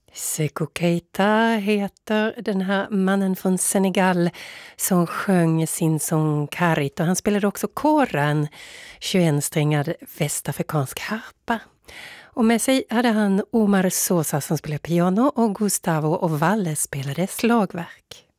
Sekou Keita heter den här mannen från Senegal som sjöng sin sång Karit, och han spelade också koran, 21-strängad västafrikansk harpa. Och med sig hade han Omar Sosa som spelade piano och Gustavo Ovalle spelade slagverk.